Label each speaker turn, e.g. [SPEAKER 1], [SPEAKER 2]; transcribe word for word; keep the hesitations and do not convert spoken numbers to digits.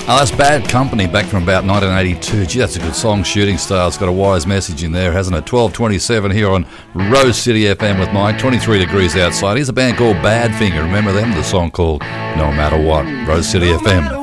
[SPEAKER 1] Oh, that's Bad Company, back from about nineteen eighty-two. Gee, that's a good song. Shooting Star's got a wise message in there, hasn't it? twelve twenty-seven here on Rose City F M with Mike. twenty-three degrees outside. Here's a band called Badfinger. Remember them? The song called No Matter What. Rose City F M.